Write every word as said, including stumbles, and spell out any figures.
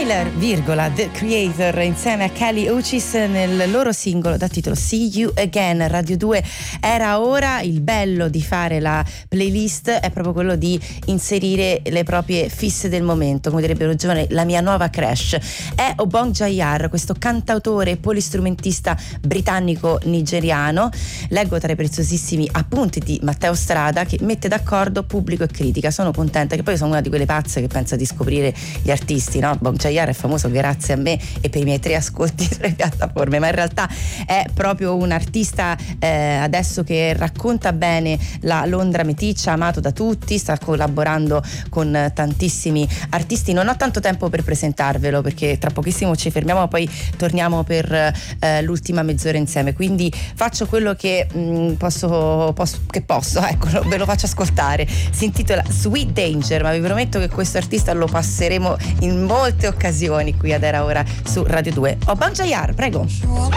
Tyler, virgola, The Creator, insieme a Kelly Uchis nel loro singolo dal titolo See You Again. Radio due era ora. Il bello di fare la playlist è proprio quello di inserire le proprie fisse del momento, come direbbero giovani, la mia nuova crush è Obong Jayar, questo cantautore e polistrumentista britannico-nigeriano. Leggo tra i preziosissimi appunti di Matteo Strada che mette d'accordo pubblico e critica. Sono contenta, che poi sono una di quelle pazze che pensa di scoprire gli artisti, no? Obong Jayar è famoso grazie a me e per i miei tre ascolti sulle piattaforme, ma in realtà è proprio un artista eh, adesso che racconta bene la Londra meticcia, amato da tutti, sta collaborando con tantissimi artisti. Non ho tanto tempo per presentarvelo perché tra pochissimo ci fermiamo, poi torniamo per eh, l'ultima mezz'ora insieme, quindi faccio quello che mh, posso, posso che posso, ecco, ve lo faccio ascoltare. Si intitola Sweet Danger, ma vi prometto che questo artista lo passeremo in molte occasioni qui ad Era Ora su Radio due. Obong Jayar, prego.